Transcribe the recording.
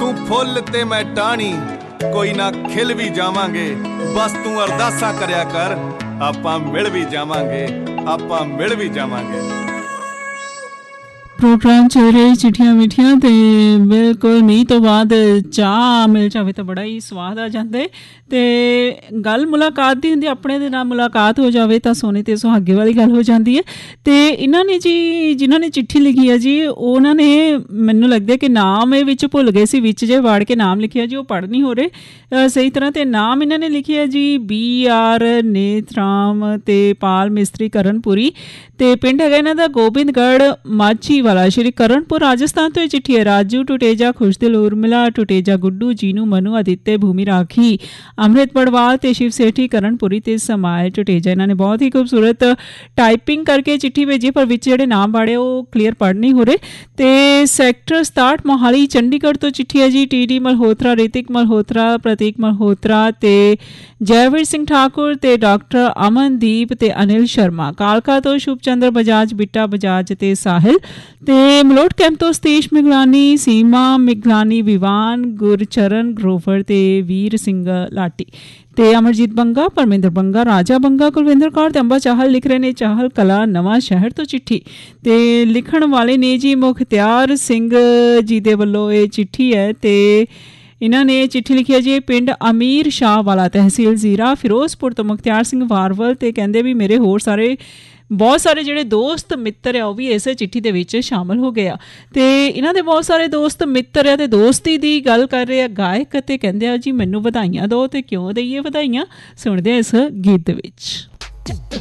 ਤੂੰ ਫੁੱਲ ਤੇ ਮੈਂ ਟਾਹਣੀ, ਕੋਈ ਨਾ ਖਿਲ ਵੀ ਜਾਵਾਂਗੇ, ਬਸ ਤੂੰ ਅਰਦਾਸਾਂ ਕਰਿਆ ਕਰ, ਆਪਾਂ ਮਿਲ ਵੀ ਜਾਵਾਂਗੇ, ਆਪਾਂ ਮਿਲ ਵੀ ਜਾਵਾਂਗੇ। ਪ੍ਰੋਗਰਾਮ ਚੱਲ ਰਿਹਾ ਚਿੱਠੀਆਂ ਮਿੱਠੀਆਂ ਤੇ ਬਿਲਕੁਲ ਮੀਂਹ ਤੋਂ ਬਾਅਦ ਚਾਹ ਮਿਲ ਜਾਵੇ ਤਾਂ ਬੜਾ ਹੀ ਸਵਾਦ ਆ ਜਾਂਦਾ। ਤੇ ਗੱਲ ਮੁਲਾਕਾਤ ਦੀ ਹੁੰਦੀ, ਆਪਣੇ ਦੇ ਨਾਲ ਮੁਲਾਕਾਤ ਹੋ ਜਾਵੇ ਤਾਂ ਸੋਨੇ ਤੇ ਸੁਹਾਗੇ ਵਾਲੀ ਗੱਲ ਹੋ ਜਾਂਦੀ ਹੈ। ਤੇ ਇਹਨਾਂ ਨੇ ਜੀ ਜਿਨ੍ਹਾਂ ਨੇ ਚਿੱਠੀ ਲਿਖੀ ਹੈ ਜੀ, ਉਹਨਾਂ ਨੇ ਮੈਨੂੰ ਲੱਗਦਾ ਕਿ ਨਾਮ ਇਹ ਵਿੱਚ ਭੁੱਲ ਗਏ ਸੀ, ਵਿੱਚ ਜੇ ਵਾੜ ਕੇ ਨਾਮ ਲਿਖਿਆ ਜੀ, ਉਹ ਪੜ੍ਹ ਨਹੀਂ ਹੋ ਰਹੇ ਸਹੀ ਤਰ੍ਹਾਂ। ਤੇ ਨਾਮ ਇਹਨਾਂ ਨੇ ਲਿਖਿਆ ਜੀ BR ਨੇਥਰਾਮ ਤੇ ਪਾਲ ਮਿਸਤਰੀ ਕਰਨਪੁਰੀ, ਤੇ ਪਿੰਡ ਹੈਗਾ ਇਹਨਾਂ ਦਾ ਗੋਬਿੰਦਗੜ੍ਹ ਮਾਝੀ ਵਾਲਾ, ਸ਼੍ਰੀ ਕਰਨਪੁਰ ਰਾਜਸਥਾਨ ਤੋਂ ਇਹ ਚਿੱਠੀ ਹੈ। ਰਾਜੂ ਟੁਟੇਜਾ, ਖੁਸ਼ਦਿਲ ਉਰਮਿਲਾ ਟੁਟੇਜਾ, ਗੁੱਡੂ ਜੀਨੂ ਮਨੂ ਆਦਿੱਤੇ ਭੂਮੀ ਰਾਖੀ ਅੰਮ੍ਰਿਤ ਪੜਵਾਲ ਤੇ ਸ਼ਿਵ ਸੇਠੀ ਕਰਨਪੁਰੀ ਤੇ ਸਮਾਇ ਟੁਟੇਜਾ। ਇਹਨਾਂ ਨੇ ਬਹੁਤ ਹੀ ਖੂਬਸੂਰਤ ਟਾਈਪਿੰਗ ਕਰਕੇ ਚਿੱਠੀ ਭੇਜੀ, ਪਰ ਵਿੱਚ ਜਿਹੜੇ ਨਾਮ ਵਾੜੇ ਉਹ ਕਲੀਅਰ ਪੜ੍ਹ ਨਹੀਂ ਹੋ ਰਹੇ। ਤੇ ਸੈਕਟਰ 67 ਮੋਹਾਲੀ ਚੰਡੀਗੜ੍ਹ ਤੋਂ ਚਿੱਠੀ ਹੈ ਜੀ। TD ਮਲਹੋਤਰਾ, ਰਿਤਿਕ ਮਲਹੋਤਰਾ, ਪ੍ਰਤੀਕ ਮਲਹੋਤਰਾ ਤੇ ਜੈਵੀਰ ਸਿੰਘ ਠਾਕੁਰ ਤੇ ਡਾਕਟਰ ਅਮਨਦੀਪ ਤੇ ਅਨਿਲ ਸ਼ਰਮਾ। ਕਾਲਕਾ ਤੋਂ ਸ਼ੁਭ ਚੰਦਰ ਬਜਾਜ, ਬਿੱਟਾ ਬਜਾਜ ਤੇ ਸਾਹਿਲ। ਤੇ ਮਲੋਟ ਕੈਂਪ ਤੋਂ ਸਤੀਸ਼ ਮਿਗਲਾਨੀ, ਸੀਮਾ ਮਿਗਲਾਨੀ, ਵਿਵਾਨ ਗੁਰਚਰਨ ਗਰੋਵਰ ਤੇ ਵੀਰ ਸਿੰਘ ਲਾਟੀ। ਤੇ ਅਮਰਜੀਤ ਬੰਗਾ, ਪਰਮਿੰਦਰ ਬੰਗਾ, ਰਾਜਾ ਬੰਗਾ, ਕੁਲਵਿੰਦਰ ਕੌਰ ਤੇ ਅੰਬਾ ਚਾਹਲ ਲਿਖ ਰਹੇ ਨੇ ਚਾਹਲ ਕਲਾ ਨਵਾਂ ਸ਼ਹਿਰ ਤੋਂ ਚਿੱਠੀ। ਤੇ ਲਿਖਣ ਵਾਲੇ ਨੇ ਜੀ ਮੁਖਤਿਆਰ ਸਿੰਘ ਜੀ ਦੇ ਵੱਲੋਂ ਇਹ ਚਿੱਠੀ ਹੈ। ਤੇ ਇਹਨਾਂ ਨੇ ਚਿੱਠੀ ਲਿਖੀ ਹੈ ਜੀ ਪਿੰਡ ਅਮੀਰ ਸ਼ਾਹ ਵਾਲਾ, ਤਹਿਸੀਲ ਜ਼ੀਰਾ, ਫਿਰੋਜ਼ਪੁਰ ਤੋਂ ਮੁਖਤਿਆਰ ਸਿੰਘ ਵਾਰਵਲ। ਤੇ ਕਹਿੰਦੇ ਵੀ ਮੇਰੇ ਹੋਰ ਬਹੁਤ ਸਾਰੇ ਜਿਹੜੇ ਦੋਸਤ ਮਿੱਤਰ ਆ ਉਹ ਵੀ ਇਸੇ ਚਿੱਠੀ ਦੇ ਵਿੱਚ ਸ਼ਾਮਲ ਹੋ ਗਏ ਆ। ਤੇ ਇਹਨਾਂ ਦੇ ਬਹੁਤ ਸਾਰੇ ਦੋਸਤ ਮਿੱਤਰ ਆ ਤੇ ਦੋਸਤੀ ਦੀ ਗੱਲ ਕਰ ਰਹੇ ਆ ਗਾਇਕ, ਅਤੇ ਕਹਿੰਦੇ ਆ ਜੀ ਮੈਨੂੰ ਵਧਾਈਆਂ ਦਿਓ। ਤੇ ਕਿਉਂ ਦਈਏ ਵਧਾਈਆਂ, ਸੁਣਦੇ ਆ ਇਸ ਗੀਤ ਦੇ ਵਿੱਚ।